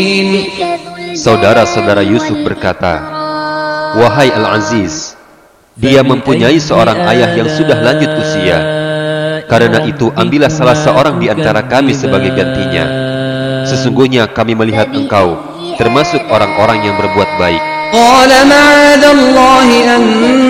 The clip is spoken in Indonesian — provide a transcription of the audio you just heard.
Saudara-saudara Yusuf berkata, "Wahai Al-Aziz, dia mempunyai seorang ayah yang sudah lanjut usia. Karena itu ambillah salah seorang di antara kami sebagai gantinya. Sesungguhnya kami melihat engkau termasuk orang-orang yang berbuat baik."